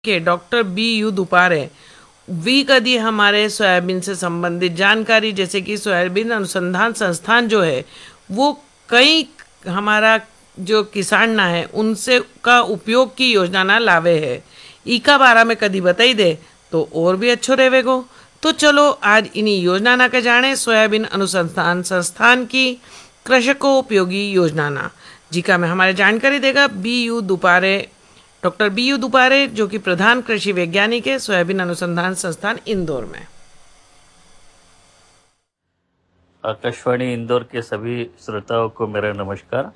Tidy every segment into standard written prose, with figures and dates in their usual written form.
के doctor B you Dupare we कदी हमारे सोयाबीन से संबंधित जानकारी, जैसे कि सोयाबीन अनुसंधान संस्थान जो है वो कई हमारा जो किसान ना है उनसे का उपयोग की योजना ना लावे है। इका बारा में कदी बताई दे तो और भी अच्छो रहेगो। तो चलो आज इन्हीं योजना ना के जाने सोयाबीन अनुसंधान संस्थान की कृषकों उपयोगी योजना ना, जिका में हमारे जानकारी देगा B you Dupare, doctor B you Dupare, जो कि प्रधान कृषि वैज्ञानिक है सोयाबीन अनुसंधान संस्थान इंदौर में। आकाशवाणी इंदौर के सभी श्रोताओं को मेरा नमस्कार।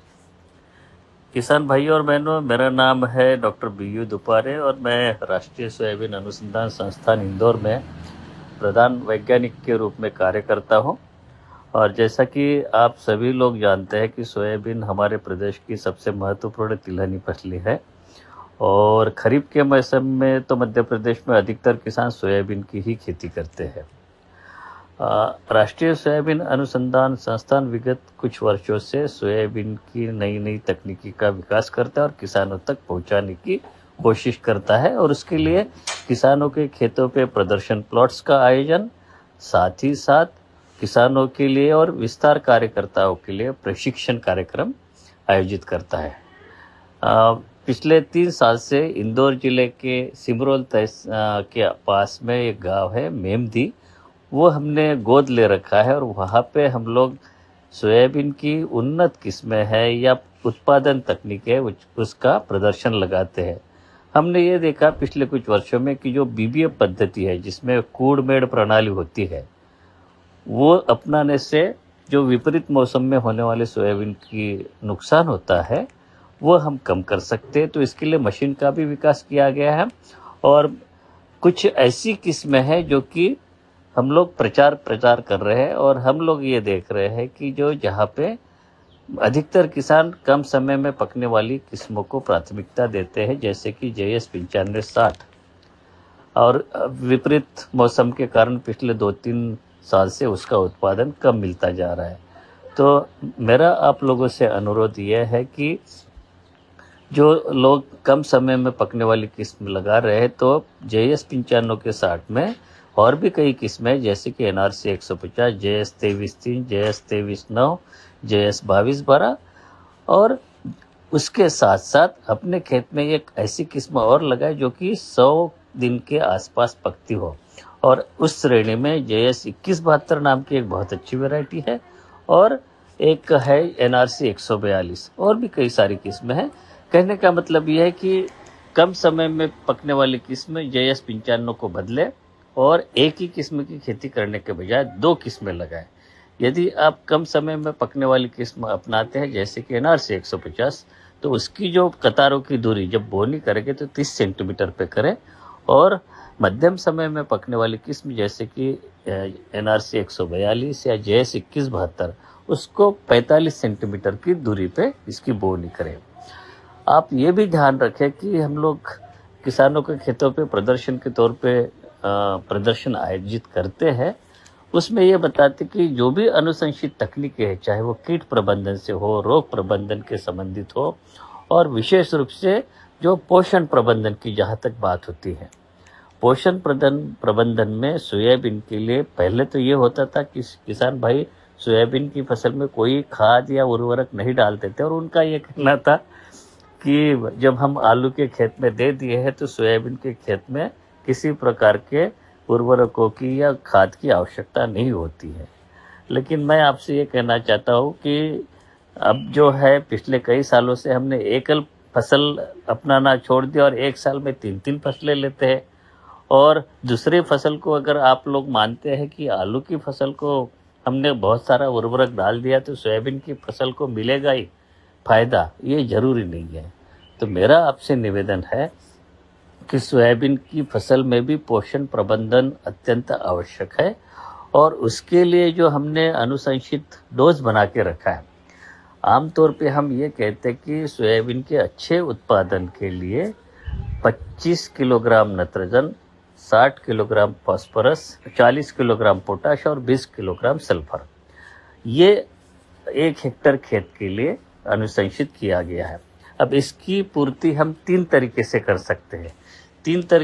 किसान भाइयों और बहनों, मेरा नाम है डॉक्टर बी यू दुपारे और मैं राष्ट्रीय सोयाबीन अनुसंधान संस्थान इंदौर में प्रधान वैज्ञानिक के रूप में कार्य करता हूं। और जैसा कि आप सभी लोग जानते हैं कि सोयाबीन हमारे प्रदेश की सबसे महत्वपूर्ण तिलहनी फसलें है और खरीफ के मौसम में तो मध्य प्रदेश में अधिकतर किसान सोयाबीन की ही खेती करते हैं। राष्ट्रीय सोयाबीन अनुसंधान संस्थान विगत कुछ वर्षों से सोयाबीन की नई नई तकनीकी का विकास करता है और किसानों तक पहुंचाने की कोशिश करता है। और उसके लिए किसानों के खेतों पे प्रदर्शन प्लॉट्स का आयोजन, साथ ही साथ किसानों के लिए और विस्तार कार्यकर्ताओं के लिए प्रशिक्षण कार्यक्रम आयोजित करता है। पिछले 3 साल से इंदौर जिले के सिमरोल के पास में एक गांव है मेमदी, वो हमने गोद ले रखा है और वहाँ पे हम लोग सोयाबीन की उन्नत किस्में है या उत्पादन तकनीक है उसका प्रदर्शन लगाते हैं। हमने ये देखा पिछले कुछ वर्षों में कि जो बीबीएफ पद्धति है जिसमें कूड़-मेड़ प्रणाली होती है, वो अपनाने से जो विपरीत मौसम में होने वाले सोयाबीन की नुकसान होता है वो हम कम कर सकते हैं। तो इसके लिए मशीन का भी विकास किया गया है और कुछ ऐसी किस्में हैं जो कि हम लोग प्रचार कर रहे हैं और हम लोग ये देख रहे हैं कि जो जहाँ पे अधिकतर किसान कम समय में पकने वाली किस्मों को प्राथमिकता देते हैं, जैसे कि JS 9560, और विपरीत मौसम के कारण पिछले 2-3 साल से उसका उत्पादन कम मिलता जा रहा है। तो मेरा आप लोगों से अनुरोध यह है कि जो लोग कम समय में पकने वाली किस्म लगा रहे हैं तो JS 9560 में और भी कई किस्में जैसे कि NRC 150, JS 23-3, JS 23-9, JS 22-12 और उसके साथ साथ अपने खेत में एक ऐसी किस्म और लगाए जो कि 100 दिन के आसपास पकती हो। और उस श्रेणी में JS 2172 नाम की एक बहुत अच्छी वैरायटी है और एक है NRC 142 और भी कई सारी किस्में हैं। कहने का मतलब यह है कि कम समय में पकने वाली किस्म JS 95 को बदले और एक ही किस्म की खेती करने के बजाय 2 किस्में लगाएं। यदि आप कम समय में पकने वाली किस्म अपनाते हैं जैसे कि NRC 150, तो उसकी जो कतारों की दूरी जब बोनी करेंगे तो 30 सेंटीमीटर पे करें और मध्यम समय में पकने वाली किस्म जैसे कि NRC 142 या JS 2172 उसको 45 सेंटीमीटर की दूरी पे इसकी बोनी करें। आप ये भी ध्यान रखें कि हम लोग किसानों के खेतों पे प्रदर्शन के तौर पे प्रदर्शन आयोजित करते हैं, उसमें ये बताते कि जो भी अनुशंसित तकनीकें हैं, चाहे वो कीट प्रबंधन से हो, रोग प्रबंधन के संबंधित हो और विशेष रूप से जो पोषण प्रबंधन की जहाँ तक बात होती है, पोषण प्रबंधन में सोयाबीन के लिए पहले तो ये होता था कि किसान भाई सोयाबीन की फसल में कोई खाद या उर्वरक नहीं डालते थे और उनका ये कहना था कि जब हम आलू के खेत में दे दिए हैं तो सोयाबीन के खेत में किसी प्रकार के उर्वरकों की या खाद की आवश्यकता नहीं होती है। लेकिन मैं आपसे ये कहना चाहता हूँ कि अब जो है पिछले कई सालों से हमने एकल फसल अपनाना छोड़ दिया और एक साल में 3-3 फसलें लेते हैं। और दूसरी फसल को अगर आप लोग मानते हैं कि आलू की फसल को हमने बहुत सारा उर्वरक डाल दिया तो सोयाबीन की फसल को मिलेगा ही फायदा, ये जरूरी नहीं है। तो मेरा आपसे निवेदन है कि सोयाबीन की फसल में भी पोषण प्रबंधन अत्यंत आवश्यक है और उसके लिए जो हमने अनुशंसित डोज बना के रखा है, आमतौर पे हम ये कहते हैं कि सोयाबीन के अच्छे उत्पादन के लिए 25 kilogram nitrogen, 60 kilogram phosphorus, 40 kilogram potash और 20 किलोग्राम सल्फर, ये 1 हेक्टेयर खेत के लिए अनुशंसित किया गया है। अब इसकी पूर्ति हम 3 तरीके से कर सकते हैं। 3 तरह